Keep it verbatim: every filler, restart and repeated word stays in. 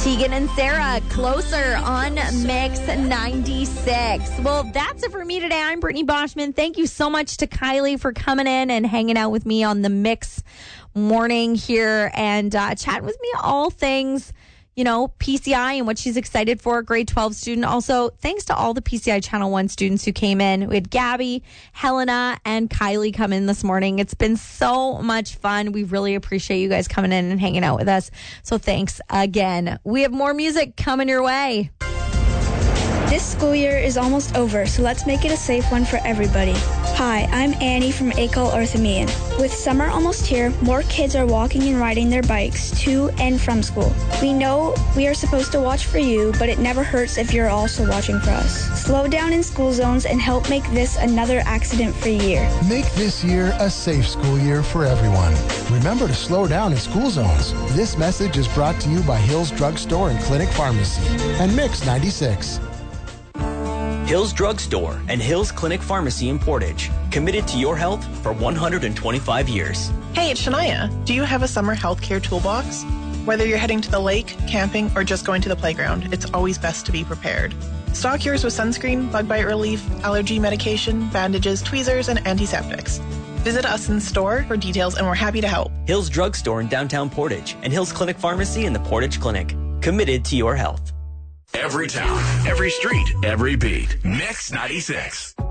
Tegan and Sarah, Closer on Mix ninety-six. Well, that's it for me today. I'm Brittany Boschman. Thank you so much to Kylie for coming in and hanging out with me on the Mix morning here and uh, chatting with me all things, you know, P C I and what she's excited for, grade twelve student. Also, thanks to all the P C I Channel one students who came in. We had Gabby, Helena, and Kylie come in this morning. It's been so much fun. We really appreciate you guys coming in and hanging out with us. So thanks again. We have more music coming your way. This school year is almost over, so let's make it a safe one for everybody. Hi, I'm Annie from Acol Orthomean. With summer almost here, more kids are walking and riding their bikes to and from school. We know we are supposed to watch for you, but it never hurts if you're also watching for us. Slow down in school zones and help make this another accident-free year. Make this year a safe school year for everyone. Remember to slow down in school zones. This message is brought to you by Hills Drug Store and Clinic Pharmacy and Mix ninety-six. Hills Drug Store and Hills Clinic Pharmacy in Portage. Committed to your health for one hundred twenty-five years. Hey, it's Shania. Do you have a summer healthcare toolbox? Whether you're heading to the lake, camping, or just going to the playground, it's always best to be prepared. Stock yours with sunscreen, bug bite relief, allergy medication, bandages, tweezers, and antiseptics. Visit us in store for details, and we're happy to help. Hills Drug Store in downtown Portage and Hills Clinic Pharmacy in the Portage Clinic. Committed to your health. Every town, every street, every beat. Mix ninety-six.